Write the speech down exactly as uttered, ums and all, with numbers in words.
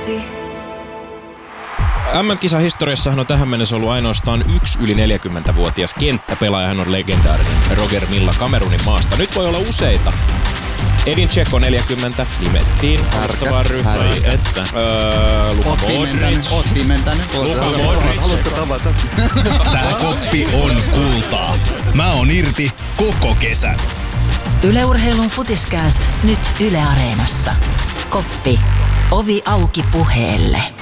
M M-kisahistoriassahan on tähän mennessä ollut ainoastaan yksi yli neljäkymmentävuotias kenttäpelaaja. Hän on legendaarinen Roger Milla Kamerunin maasta. Nyt voi olla useita. Edin Dzeko neljäkymmentä nimettiin alustavaan ryhmään. Että öö, Luka Modric. Otti mentänyt. Luka Modric. Haluatko tavata? Tää koppi on kultaa. Mä oon irti koko kesän. Yle Urheilun Futiskääst nyt Yle Areenassa. Koppi. Ovi auki puheelle.